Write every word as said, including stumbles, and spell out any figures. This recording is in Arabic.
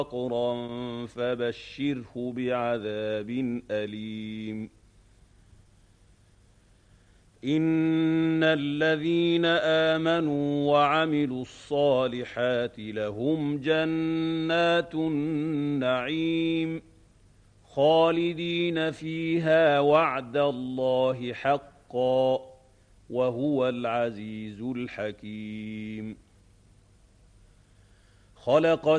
فقرا فبشره بعذاب أليم إن الذين آمنوا وعملوا الصالحات لهم جنات النعيم خالدين فيها وعد الله حقا وهو العزيز الحكيم خلق